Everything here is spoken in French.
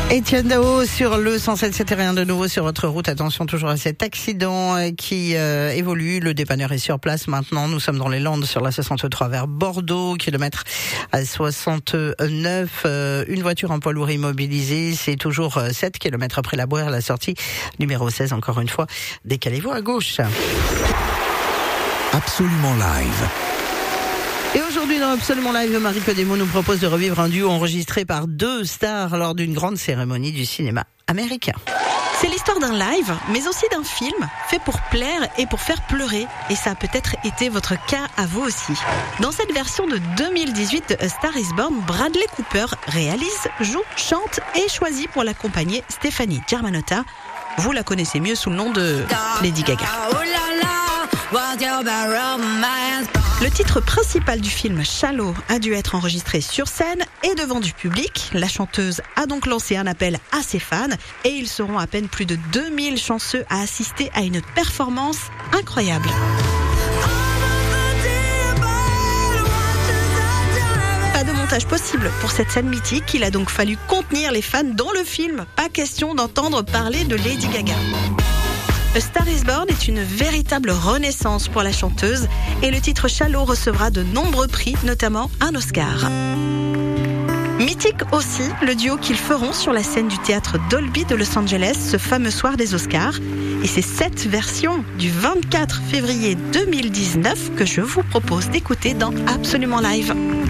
Étienne Dao sur le 107.7 et rien de nouveau sur votre route. Attention toujours à cet accident qui évolue. Le dépanneur est sur place maintenant. Nous sommes dans les Landes sur la 63 vers Bordeaux, kilomètre à 69. Une voiture en poids lourd immobilisée. C'est toujours 7 kilomètres après la Boire, la sortie numéro 16. Encore une fois, décalez-vous à gauche. Absolument live. Et aujourd'hui dans Absolument Live, Marie Codemo nous propose de revivre un duo enregistré par deux stars lors d'une grande cérémonie du cinéma américain. C'est l'histoire d'un live, mais aussi d'un film, fait pour plaire et pour faire pleurer. Et ça a peut-être été votre cas à vous aussi. Dans cette version de 2018 de A Star is Born, Bradley Cooper réalise, joue, chante et choisit pour l'accompagner Stéphanie Germanotta. Vous la connaissez mieux sous le nom de Lady Gaga. Le titre principal du film, Shallow, a dû être enregistré sur scène et devant du public. La chanteuse a donc lancé un appel à ses fans et ils seront à peine plus de 2000 chanceux à assister à une performance incroyable. Pas de montage possible pour cette scène mythique, il a donc fallu contenir les fans dans le film. Pas question d'entendre parler de Lady Gaga. A Star is Born est une véritable renaissance pour la chanteuse et le titre Shallow recevra de nombreux prix, notamment un Oscar. Mythique aussi, le duo qu'ils feront sur la scène du théâtre Dolby de Los Angeles ce fameux soir des Oscars. Et c'est cette version du 24 février 2019 que je vous propose d'écouter dans Absolument Live.